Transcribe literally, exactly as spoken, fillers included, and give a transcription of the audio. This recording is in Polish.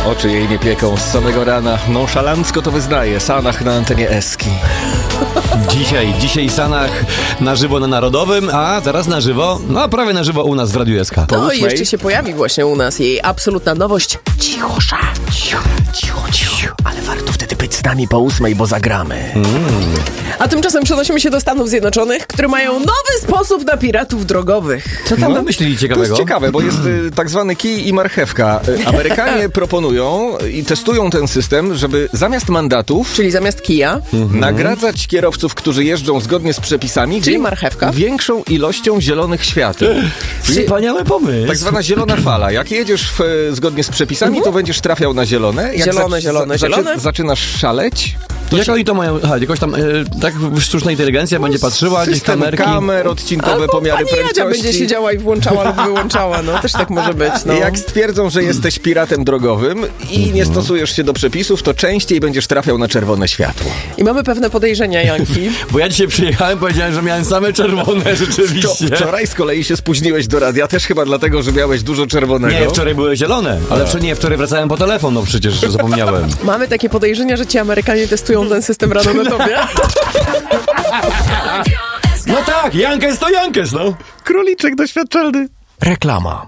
Oczy jej nie pieką z samego rana. Nonszalancko to wyznaje Sanach na antenie Eski. Dzisiaj, dzisiaj Sanach na żywo na Narodowym, a zaraz na żywo, no prawie na żywo u nas w Radiu S K. No i jeszcze się pojawi właśnie u nas jej absolutna nowość. Cichosza. Cicho, cicho, cicho. Ale warto wtedy być z nami po ósmej, bo zagramy. Mm. A tymczasem przenosimy się do Stanów Zjednoczonych, które mają nowy sposób na piratów drogowych. Co tam no, wymyślili ciekawego? To jest ciekawe, bo jest y, tak zwany kij i marchewka. Y, Amerykanie proponują i testują ten system, żeby zamiast mandatów... Czyli zamiast kija? Mhm. Nagradzać kierowców, którzy jeżdżą zgodnie z przepisami. Czyli marchewka? Większą ilością zielonych świateł. Wspaniały pomysł. Tak zwana zielona fala. Jak jedziesz w, zgodnie z przepisami, to będziesz trafiał na zielone. Jak zielone, zielone, zaczy, zielone. Zaczynasz szaleć. To Jak się... oni to mają? Aha, jakoś tam, e, tak sztuczna inteligencja będzie patrzyła, gdzieś kamerki. kamer, odcinkowe albo pomiary pani prędkości. Jadzia będzie siedziała i włączała lub wyłączała, no też tak może być. No. Jak stwierdzą, że jesteś piratem drogowym i nie stosujesz się do przepisów, to częściej będziesz trafiał na czerwone światło. I mamy pewne podejrzenia, Janki. Bo ja dzisiaj przyjechałem, powiedziałem, że miałem same czerwone rzeczywiście. To wczoraj z kolei się spóźniłeś do radia, też chyba dlatego, że miałeś dużo czerwonego. Nie, wczoraj były zielone, ale a. nie, wczoraj wracałem po telefon, no przecież zapomniałem. Mamy takie podejrzenia, że ci Amerykanie testują ten system rano na tobie. No tak, Jankes to Jankes, no. Króliczek doświadczalny. Reklama.